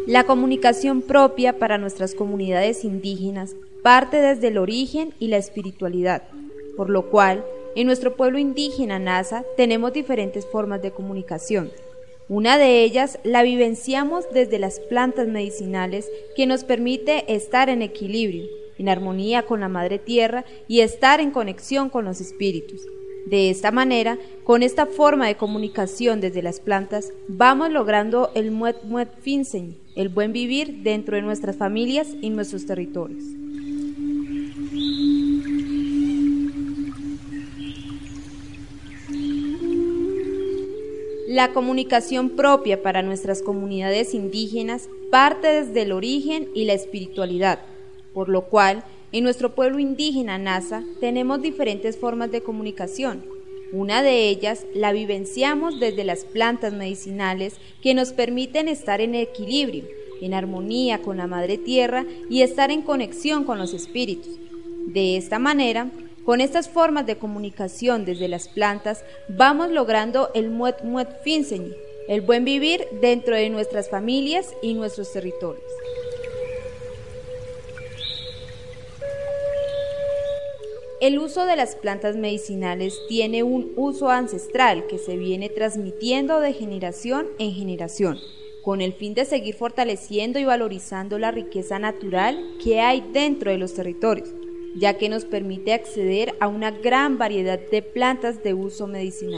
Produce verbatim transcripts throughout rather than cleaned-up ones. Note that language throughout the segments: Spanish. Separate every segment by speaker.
Speaker 1: La comunicación propia para nuestras comunidades indígenas parte desde el origen y la espiritualidad, por lo cual, en nuestro pueblo indígena Nasa tenemos diferentes formas de comunicación. Una de ellas la vivenciamos desde las plantas medicinales, que nos permite estar en equilibrio, en armonía con la Madre Tierra y estar en conexión con los espíritus. De esta manera, con esta forma de comunicación desde las plantas, vamos logrando el Muet Muet Finseñ, el buen vivir dentro de nuestras familias y nuestros territorios. La comunicación propia para nuestras comunidades indígenas parte desde el origen y la espiritualidad, por lo cual, en nuestro pueblo indígena Nasa tenemos diferentes formas de comunicación. Una de ellas la vivenciamos desde las plantas medicinales, que nos permiten estar en equilibrio, en armonía con la Madre Tierra y estar en conexión con los espíritus. De esta manera, con estas formas de comunicación desde las plantas, vamos logrando el Muet Muet Finseñ, el buen vivir dentro de nuestras familias y nuestros territorios. El uso de las plantas medicinales tiene un uso ancestral que se viene transmitiendo de generación en generación, con el fin de seguir fortaleciendo y valorizando la riqueza natural que hay dentro de los territorios, ya que nos permite acceder a una gran variedad de plantas de uso medicinal.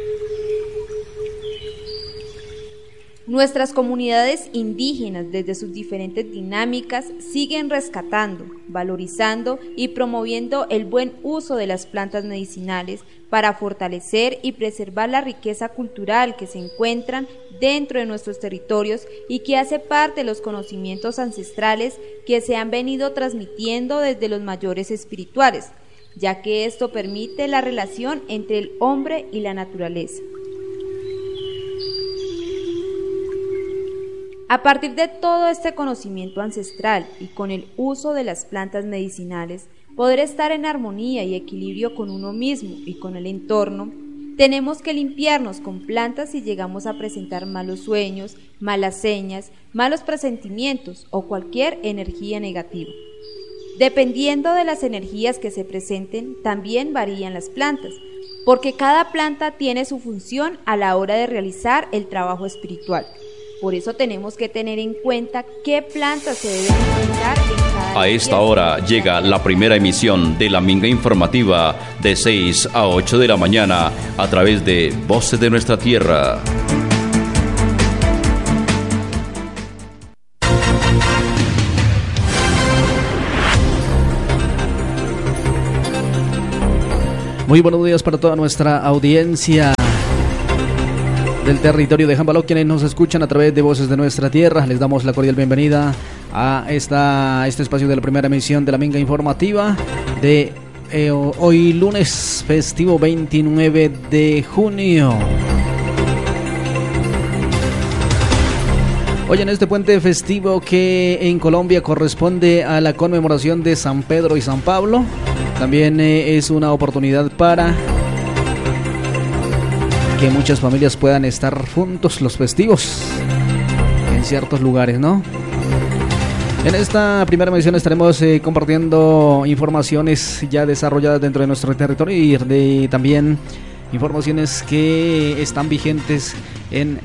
Speaker 1: Nuestras comunidades indígenas, desde sus diferentes dinámicas, siguen rescatando, valorizando y promoviendo el buen uso de las plantas medicinales para fortalecer y preservar la riqueza cultural que se encuentran dentro de nuestros territorios y que hace parte de los conocimientos ancestrales que se han venido transmitiendo desde los mayores espirituales, ya que esto permite la relación entre el hombre y la naturaleza. A partir de todo este conocimiento ancestral y con el uso de las plantas medicinales, poder estar en armonía y equilibrio con uno mismo y con el entorno, tenemos que limpiarnos con plantas si llegamos a presentar malos sueños, malas señas, malos presentimientos o cualquier energía negativa. Dependiendo de las energías que se presenten, también varían las plantas, porque cada planta tiene su función a la hora de realizar el trabajo espiritual. Por eso tenemos que tener en cuenta qué plantas se deben utilizar en cada
Speaker 2: A esta hora llega la primera emisión de la Minga Informativa de seis a ocho de la mañana a través de Voces de Nuestra Tierra.
Speaker 3: Muy buenos días para toda nuestra audiencia del territorio de Jambaló, quienes nos escuchan a través de Voces de Nuestra Tierra. Les damos la cordial bienvenida a esta, este espacio de la primera emisión de la Minga Informativa de eh, hoy lunes festivo veintinueve de junio. Hoy en este puente festivo que en Colombia corresponde a la conmemoración de San Pedro y San Pablo, también eh, es una oportunidad para que muchas familias puedan estar juntos los festivos en ciertos lugares, ¿no? En esta primera emisión estaremos eh, compartiendo informaciones ya desarrolladas dentro de nuestro territorio y de, también informaciones que están vigentes en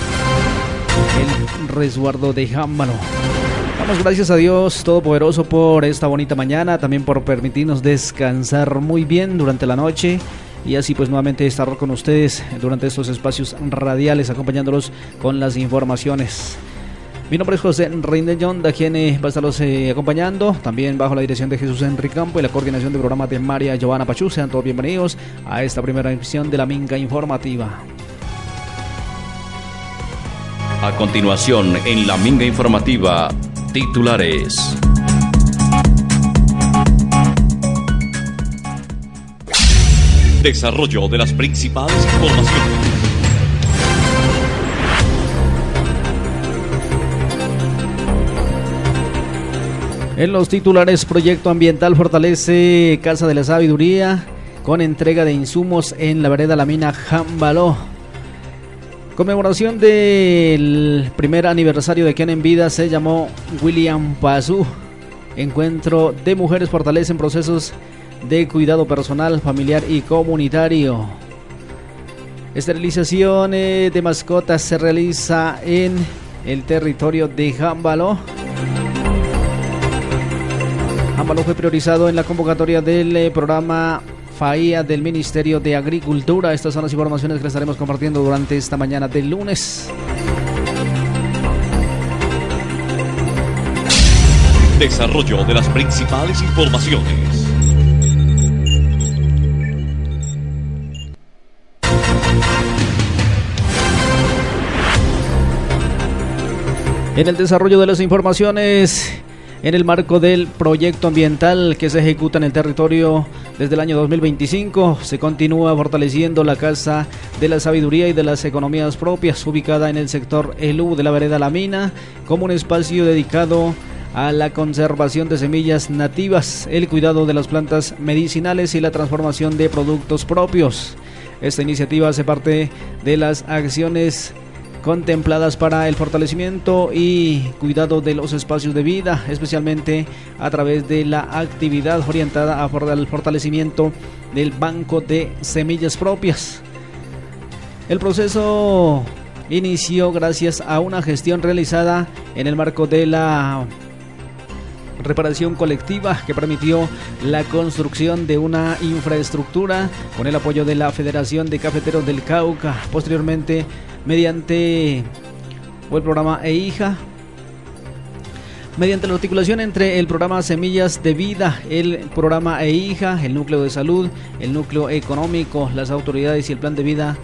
Speaker 3: el resguardo de Jámbalo. Damos gracias a Dios Todopoderoso por esta bonita mañana, también por permitirnos descansar muy bien durante la noche y así pues nuevamente estar con ustedes durante estos espacios radiales acompañándolos con las informaciones. Mi nombre es José Reindellón, de quien eh, va a estarlos eh, acompañando, también bajo la dirección de Jesús Enrique Campo y la coordinación de programa de María Giovanna Pachú. Sean todos bienvenidos a esta primera emisión de la Minga Informativa.
Speaker 2: A continuación, en la Minga Informativa, titulares. Desarrollo de las principales informaciones.
Speaker 3: En los titulares, proyecto ambiental fortalece Casa de la Sabiduría con entrega de insumos en la vereda La Mina Jámbalo. Conmemoración del primer aniversario de Quien en Vida se llamó William Pazú. Encuentro de mujeres fortalecen procesos de cuidado personal, familiar y comunitario. Esterilización de mascotas se realiza en el territorio de Jámbalo. Jámbalo fue priorizado en la convocatoria del programa FAIA del Ministerio de Agricultura. Estas son las informaciones que les estaremos compartiendo durante esta mañana del lunes.
Speaker 4: Desarrollo de las principales informaciones.
Speaker 3: En el desarrollo de las informaciones, en el marco del proyecto ambiental que se ejecuta en el territorio desde el año dos mil veinticinco, se continúa fortaleciendo la Casa de la Sabiduría y de las Economías Propias, ubicada en el sector Elú de la vereda La Mina, como un espacio dedicado a la conservación de semillas nativas, el cuidado de las plantas medicinales y la transformación de productos propios. Esta iniciativa hace parte de las acciones contempladas para el fortalecimiento y cuidado de los espacios de vida, especialmente a través de la actividad orientada al fortalecimiento del banco de semillas propias. El proceso inició gracias a una gestión realizada en el marco de la reparación colectiva que permitió la construcción de una infraestructura con el apoyo de la Federación de Cafeteros del Cauca. Posteriormente, mediante o el programa EIJA, mediante la articulación entre el programa Semillas de Vida, el programa EIJA, el núcleo de salud, el núcleo económico, las autoridades y el plan de vida,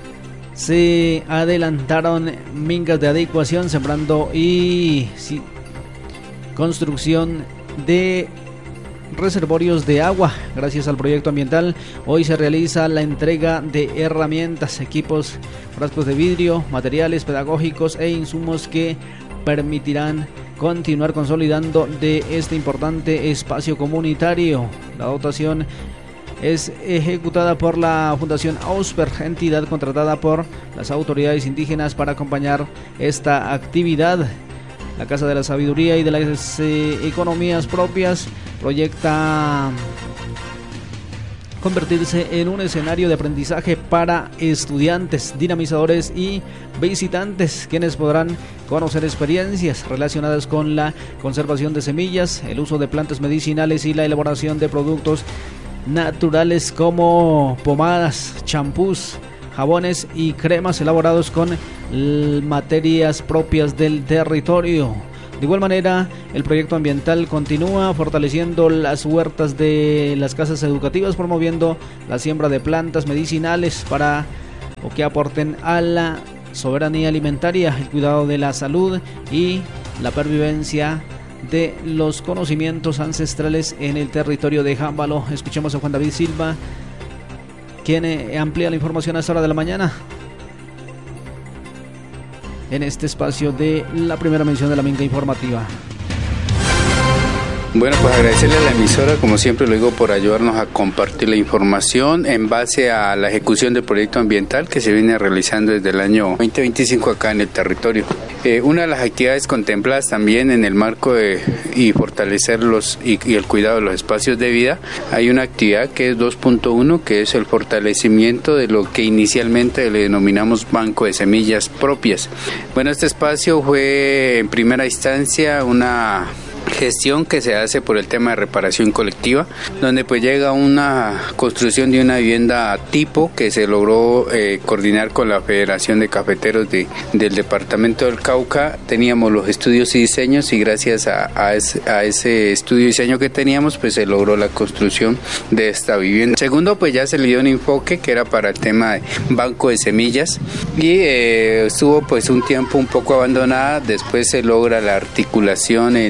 Speaker 3: se adelantaron mingas de adecuación, sembrando y sí, construcción de reservorios de agua. Gracias al proyecto ambiental, hoy se realiza la entrega de herramientas, equipos, frascos de vidrio, materiales pedagógicos e insumos que permitirán continuar consolidando de este importante espacio comunitario. La dotación es ejecutada por la Fundación Ausper, entidad contratada por las autoridades indígenas para acompañar esta actividad. La Casa de la Sabiduría y de las eh, Economías Propias proyecta convertirse en un escenario de aprendizaje para estudiantes, dinamizadores y visitantes, quienes podrán conocer experiencias relacionadas con la conservación de semillas, el uso de plantas medicinales y la elaboración de productos naturales como pomadas, champús, jabones y cremas elaborados con materias propias del territorio. De igual manera, el proyecto ambiental continúa fortaleciendo las huertas de las casas educativas, promoviendo la siembra de plantas medicinales para o que aporten a la soberanía alimentaria, el cuidado de la salud y la pervivencia de los conocimientos ancestrales en el territorio de Jámbalo. Escuchemos a Juan David Silva, quien amplía la información a esta hora de la mañana en este espacio de la primera mención de la Minga Informativa.
Speaker 5: Bueno, pues agradecerle a la emisora, como siempre lo digo, por ayudarnos a compartir la información en base a la ejecución del proyecto ambiental que se viene realizando desde el año veinte veinticinco acá en el territorio. Eh, una de las actividades contempladas también en el marco de y fortalecer los y, y el cuidado de los espacios de vida, hay una actividad que es dos punto uno, que es el fortalecimiento de lo que inicialmente le denominamos banco de semillas propias. Bueno, este espacio fue en primera instancia una gestión que se hace por el tema de reparación colectiva, donde pues llega una construcción de una vivienda tipo que se logró eh, coordinar con la Federación de Cafeteros de, del Departamento del Cauca. Teníamos los estudios y diseños y gracias a, a, ese, a ese estudio y diseño que teníamos pues se logró la construcción de esta vivienda. Segundo, pues ya se le dio un enfoque que era para el tema de banco de semillas y eh, estuvo pues un tiempo un poco abandonada. Después se logra la articulación entre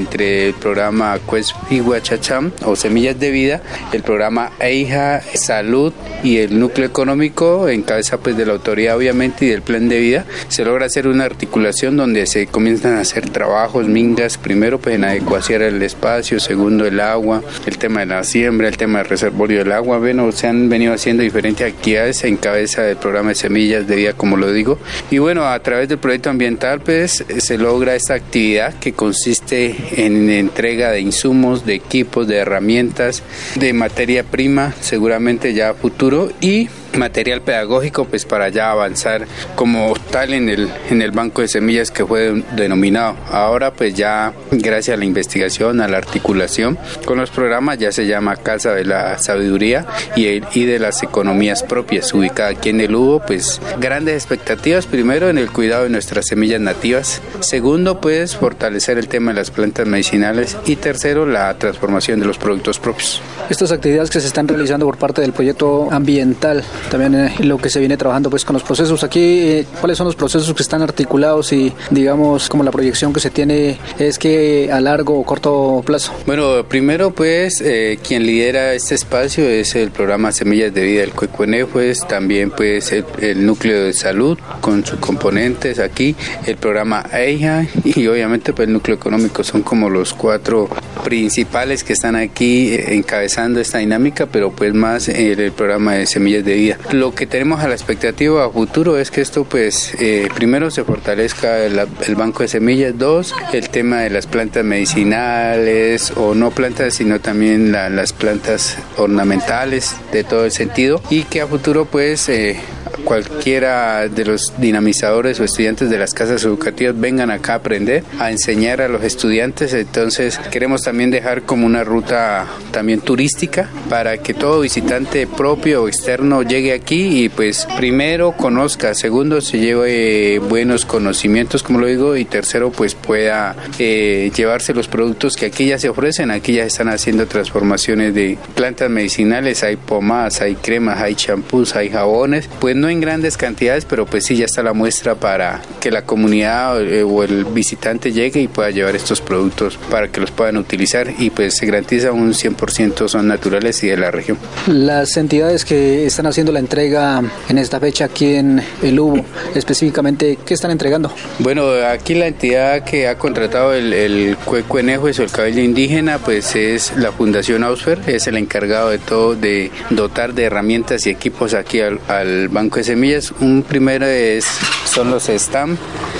Speaker 5: del programa Cuesfigua Chacham o Semillas de Vida, el programa EIJA Salud y el núcleo económico en cabeza pues de la autoridad obviamente y del plan de vida. Se logra hacer una articulación donde se comienzan a hacer trabajos, mingas, primero pues en adecuación el espacio, segundo el agua, el tema de la siembra, el tema del reservorio del agua. Bueno, se han venido haciendo diferentes actividades en cabeza del programa de Semillas de Vida, como lo digo. Y bueno, a través del proyecto ambiental pues se logra esta actividad que consiste en entrega de insumos, de equipos, de herramientas, de materia prima, seguramente ya a futuro, y material pedagógico pues para ya avanzar como tal en el en el banco de semillas que fue denominado. Ahora pues ya gracias a la investigación, a la articulación con los programas, ya se llama Casa de la Sabiduría y, el, y de las Economías Propias, ubicada aquí en el Hugo. Pues grandes expectativas, primero en el cuidado de nuestras semillas nativas, segundo pues fortalecer el tema de las plantas medicinales y tercero la transformación de los productos propios.
Speaker 3: Estas actividades que se están realizando por parte del proyecto ambiental, también eh, lo que se viene trabajando pues con los procesos aquí, eh, ¿cuáles son los procesos que están articulados y digamos como la proyección que se tiene es que a largo o corto plazo?
Speaker 5: Bueno, primero pues eh, quien lidera este espacio es el programa Semillas de Vida del Cuecuenefo, pues también pues el, el núcleo de salud con sus componentes aquí, el programa EIJA y obviamente pues el núcleo económico. Son como los cuatro principales que están aquí eh, encabezando esta dinámica, pero pues más eh, el programa de Semillas de Vida. Lo que tenemos a la expectativa a futuro es que esto pues eh, primero se fortalezca el, el banco de semillas, dos, el tema de las plantas medicinales o no plantas sino también la, las plantas ornamentales de todo el sentido, y que a futuro pues eh, cualquiera de los dinamizadores o estudiantes de las casas educativas vengan acá a aprender, a enseñar a los estudiantes. Entonces queremos también dejar como una ruta también turística para que todo visitante propio o externo llegue aquí y pues primero conozca, segundo se lleve buenos conocimientos como lo digo, y tercero pues pueda eh, llevarse los productos que aquí ya se ofrecen. Aquí ya están haciendo transformaciones de plantas medicinales, hay pomadas, hay cremas, hay champús, hay jabones, pues no en grandes cantidades, pero pues sí ya está la muestra para que la comunidad eh, o el visitante llegue y pueda llevar estos productos para que los puedan utilizar, y pues se garantiza un cien por ciento son naturales y de la región.
Speaker 3: Las entidades que están haciendo la entrega en esta fecha aquí en el Hugo, específicamente, ¿qué están entregando?
Speaker 5: Bueno, aquí la entidad que ha contratado el, el Cuecuenefo, el cabello indígena, pues es la Fundación Ausfer, es el encargado de todo, de dotar de herramientas y equipos aquí al, al Banco de Semillas. Un primero es, son los stamp,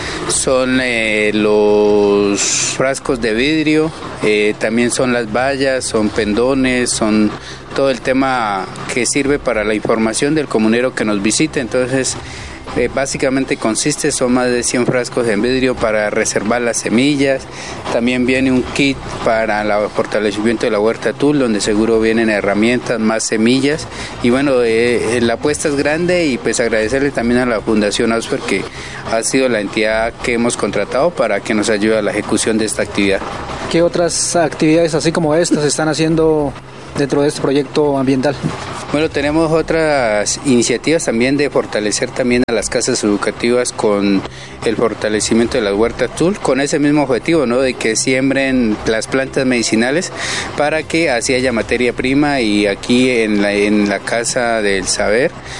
Speaker 5: son eh, los frascos de vidrio, eh, también son las vallas, son pendones, son todo el tema que sirve para la información del comunero que nos visite. Entonces Eh, básicamente consiste, son más de cien frascos en vidrio para reservar las semillas. También viene un kit para el fortalecimiento de la huerta Tul, donde seguro vienen herramientas, más semillas. Y bueno, eh, la apuesta es grande, y pues agradecerle también a la Fundación Ausfer, que ha sido la entidad que hemos contratado para que nos ayude a la ejecución de esta actividad.
Speaker 3: ¿Qué otras actividades así como estas se están haciendo dentro de este proyecto ambiental?
Speaker 5: Bueno, tenemos otras iniciativas también de fortalecer también a las casas educativas con el fortalecimiento de las huertas Tul, con ese mismo objetivo, ¿no?, de que siembren las plantas medicinales para que así haya materia prima, y aquí en la, en la Casa del Saber